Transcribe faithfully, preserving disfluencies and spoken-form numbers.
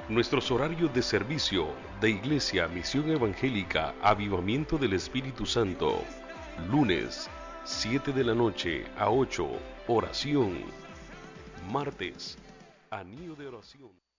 Nuestros horarios de servicio de Iglesia Misión Evangélica Avivamiento del Espíritu Santo. Lunes, siete de la noche a ocho, oración. Martes, anillo de oración.